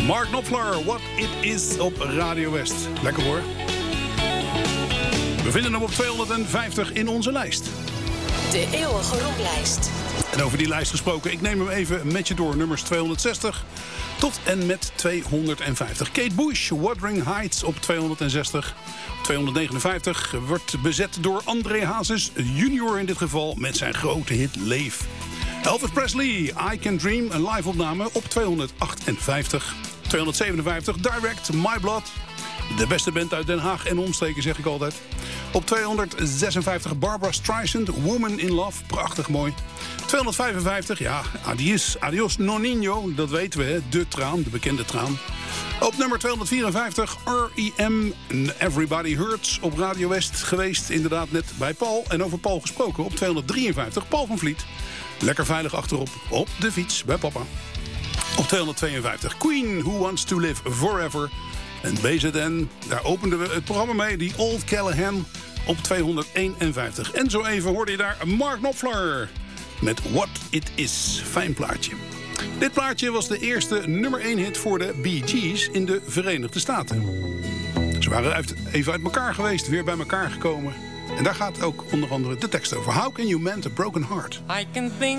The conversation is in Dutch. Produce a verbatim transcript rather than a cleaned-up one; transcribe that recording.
Mark Knopfler, What It Is op Radio West. Lekker hoor. We vinden hem op tweehonderdvijftig in onze lijst. De eeuwige roemlijst. En over die lijst gesproken, ik neem hem even met je door. Nummers tweehonderdzestig tot en met tweehonderdvijftig. Kate Bush, Wuthering Heights op tweehonderdzestig. tweehonderdnegenenvijftig wordt bezet door André Hazes junior in dit geval met zijn grote hit Leef. Elvis Presley, I Can Dream, een live opname op tweehonderdachtenvijftig. tweehonderdzevenenvijftig, Direct, My Blood. De beste band uit Den Haag en omstreken, zeg ik altijd. Op tweehonderdzesenvijftig, Barbra Streisand, Woman in Love. Prachtig mooi. tweehonderdvijfenvijftig, ja, adios, adios nonino, dat weten we, hè. De traan, de bekende traan. Op nummer tweehonderdvierenvijftig, R E M, Everybody Hurts op Radio West geweest. Inderdaad, net bij Paul. En over Paul gesproken, op tweehonderddrieënvijftig, Paul van Vliet. Lekker veilig achterop, op de fiets bij papa. Op tweehonderdtweeënvijftig, Queen, Who Wants to Live Forever. En B Z N, daar openden we het programma mee, die Old Callahan, op tweehonderdeenenvijftig. En zo even hoorde je daar Mark Knopfler met What It Is. Fijn plaatje. Dit plaatje was de eerste nummer één hit voor de Bee Gees in de Verenigde Staten. Ze waren even uit elkaar geweest, weer bij elkaar gekomen. En daar gaat ook onder andere de tekst over. How can you mend a broken heart? I can think